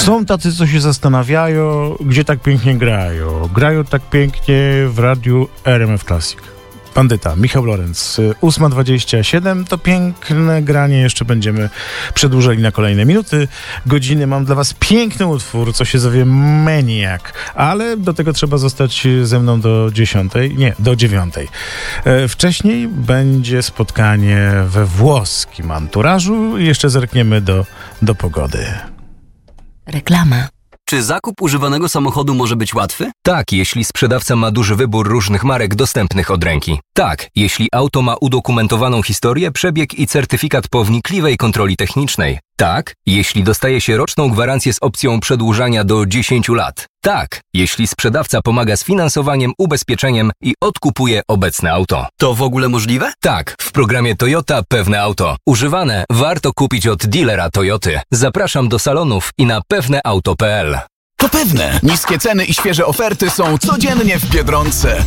Są tacy, co się zastanawiają, gdzie tak pięknie grają. Grają tak pięknie w radiu RMF Classic. Bandyta, Michał Lorenz, 8:27, to piękne granie, jeszcze będziemy przedłużali na kolejne minuty, godziny. Mam dla was piękny utwór, co się zowie Maniac, ale do tego trzeba zostać ze mną do 9:00. Wcześniej będzie spotkanie we włoskim anturażu i jeszcze zerkniemy do pogody. Reklama. Czy zakup używanego samochodu może być łatwy? Tak, jeśli sprzedawca ma duży wybór różnych marek dostępnych od ręki. Tak, jeśli auto ma udokumentowaną historię, przebieg i certyfikat po wnikliwej kontroli technicznej. Tak, jeśli dostaje się roczną gwarancję z opcją przedłużania do 10 lat. Tak, jeśli sprzedawca pomaga z finansowaniem, ubezpieczeniem i odkupuje obecne auto. To w ogóle możliwe? Tak, w programie Toyota Pewne Auto. Używane warto kupić od dealera Toyoty. Zapraszam do salonów i na pewneauto.pl. To pewne. Niskie ceny i świeże oferty są codziennie w Biedronce.